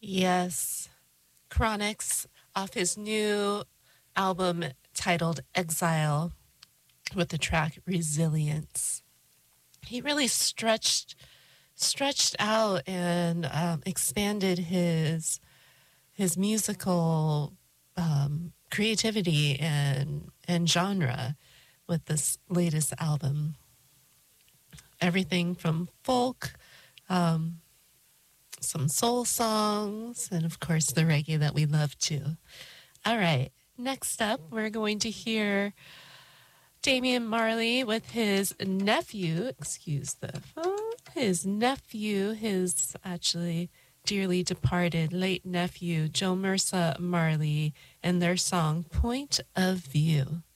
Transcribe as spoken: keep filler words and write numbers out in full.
Yes, Chronix off his new album titled Exile with the track Resilience. He really stretched stretched out and um, expanded his his musical um, creativity and and genre with this latest album. Everything from folk, um, some soul songs, and of course the reggae that we love too. All right, next up we're going to hear Damian Marley with his nephew, excuse the phone, his nephew, his actually dearly departed late nephew, Joe Mersa Marley, and their song Point of View.